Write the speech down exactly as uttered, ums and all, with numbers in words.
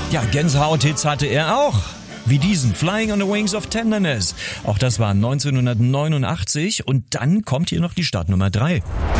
Ja, Gänsehaut-Hits hatte er auch. Wie diesen, Flying on the Wings of Tenderness. Auch das war neunzehnhundertneunundachtzig und dann kommt hier noch die Startnummer drei.